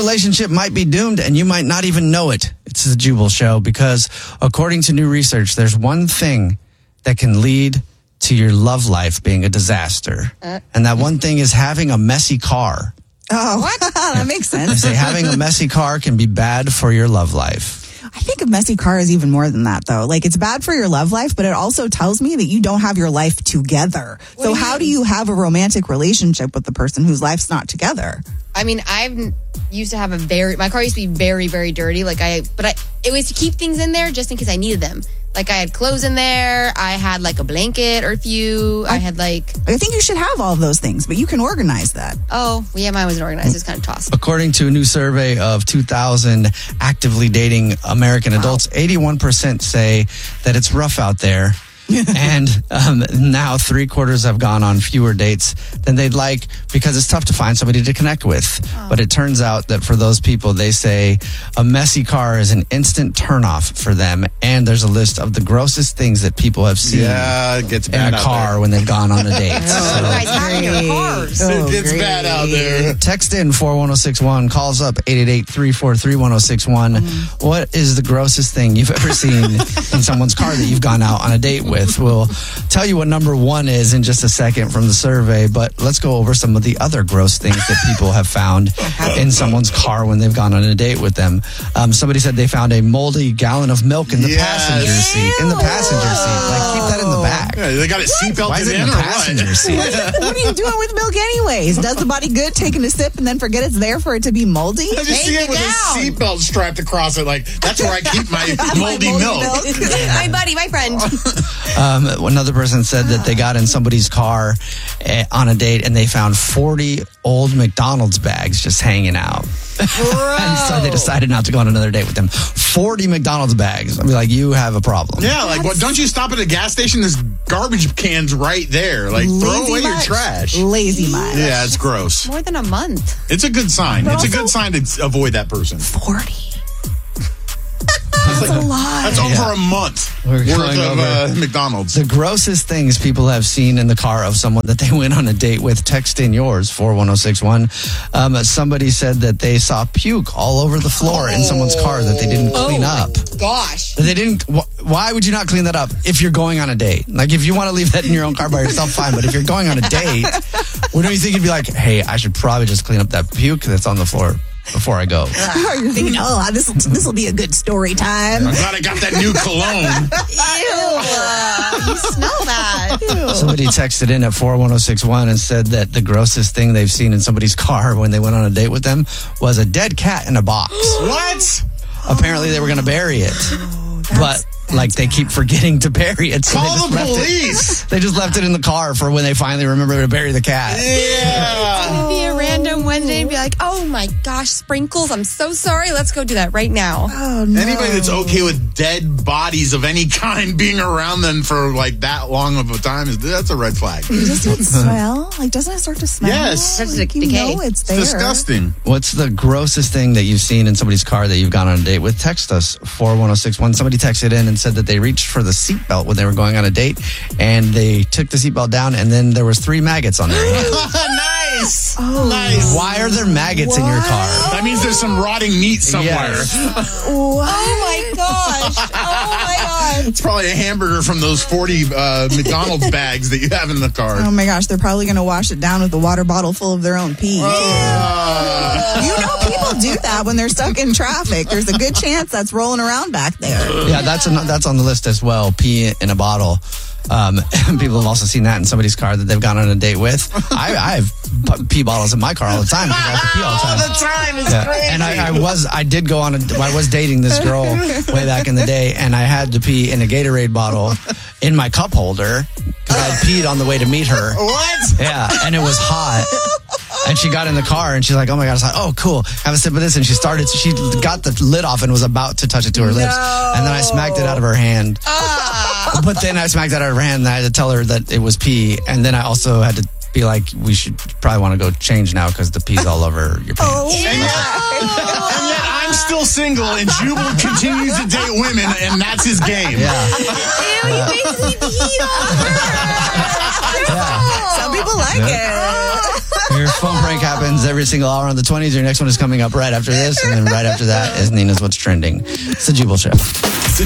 relationship might be doomed and you might not even know it. It's the Jubal Show because according to new research, there's one thing that can lead to your love life being a disaster. And that one thing is having a messy car. Oh, what? That makes sense. I say having a messy car can be bad for your love life. I think a messy car is even more than that, though. Like, it's bad for your love life, but it also tells me that you don't have your life together. So how do you have a romantic relationship with the person whose life's not together? I mean, used to have my car used to be very, very dirty. It was to keep things in there just in case I needed them. Like, I had clothes in there. I had, like, a blanket or a few. I think you should have all of those things, but you can organize that. Oh, yeah, mine wasn't organized. It's kind of tossed. According to a new survey of 2,000 actively dating American adults, 81% say that it's rough out there. And now 3/4 have gone on fewer dates than they'd like because it's tough to find somebody to connect with. Oh. But it turns out that for those people, they say a messy car is an instant turnoff for them. And there's a list of the grossest things that people have seen it gets bad in a car when they've gone on a date. You guys have your cars. It gets bad out there. Text in 41061, calls up 888-343-1061. What is the grossest thing you've ever seen in someone's car that you've gone out on a date with? We'll tell you what number one is in just a second from the survey, but let's go over some of the other gross things that people have found in someone's car when they've gone on a date with them. Somebody said they found a moldy gallon of milk in the passenger seat. In the passenger seat. Like, keep that in the back. Yeah, they got it seatbelted in or the passenger seat. What are you doing with milk anyways? Does the body good taking a sip and then forget it's there for it to be moldy? I just see it with a seatbelt strapped across it. Like, that's where I keep my moldy milk. My buddy, my friend. Another person said that they got in somebody's car on a date and they found 40 old McDonald's bags just hanging out. And so they decided not to go on another date with them. 40 McDonald's bags. I'd be like, you have a problem. Yeah, like, what? Don't you stop at a gas station? There's garbage cans right there. Like, throw away your trash. Lazy much. Yeah, it's gross. More than a month. It's a good sign. But it's a good sign to avoid that person. 40. That's a lot. That's over a month worth of McDonald's. The grossest things people have seen in the car of someone that they went on a date with. Text in yours, 41061. Somebody said that they saw puke all over the floor in someone's car that they didn't clean up. Gosh. They didn't. Why would you not clean that up if you're going on a date? Like, if you want to leave that in your own car by yourself, fine. But if you're going on a date, wouldn't you think you'd be like, hey, I should probably just clean up that puke that's on the floor before I go? You're thinking, this will be a good story time. I'm glad I got that new cologne. Ew. You smell that. Ew. Somebody texted in at 41061 and said that the grossest thing they've seen in somebody's car when they went on a date with them was a dead cat in a box. What? Apparently they were going to bury it. But like, they keep forgetting to bury it. So Call the police. They just left it in the car for when they finally remember to bury the cat. Yeah. It's going to be a random Wednesday and be like, oh my gosh, Sprinkles, I'm so sorry. Let's go do that right now. Oh, no. Anybody that's okay with dead bodies of any kind being around them for like that long of a time, that's a red flag. Does it smell? Like, doesn't it start to smell? Yes. Like, you know it's there. It's disgusting. What's the grossest thing that you've seen in somebody's car that you've gone on a date with? Text us, 41061. Somebody texted in and said that they reached for the seatbelt when they were going on a date, and they took the seatbelt down, and then there was 3 maggots on their hand. Nice. Oh, nice. Why are there maggots in your car? That means there's some rotting meat somewhere. Yes. Oh my gosh. Oh my God. It's probably a hamburger from those 40 McDonald's bags that you have in the car. Oh my gosh, they're probably going to wash it down with a water bottle full of their own pee. You know, people do that when they're stuck in traffic. There's a good chance that's rolling around back there. Yeah, that's on the list as well. Pee in a bottle. People have also seen that in somebody's car that they've gone on a date with. I have pee bottles in my car all the time because I have to pee all the time. All the time is crazy. And I was dating this girl way back in the day, and I had to pee in a Gatorade bottle in my cup holder because I had peed on the way to meet her. What? Yeah, and it was hot. And she got in the car and she's like, oh my God. I was like, oh, cool. Have a sip of this. And she got the lid off and was about to touch it to her lips. And then I smacked it out of her hand. But then I smacked it out of her hand and I had to tell her that it was pee. And then I also had to be like, we should probably want to go change now because the pee's all over your pants. And yet I'm still single and Jubal continues to date women and that's his game. Yeah. Ew, you basically peed on her. Some people like it. Your phone prank happens every single hour on the 20s. Your next one is coming up right after this. And then right after that is Nina's What's Trending. It's the Jubal Show. It's the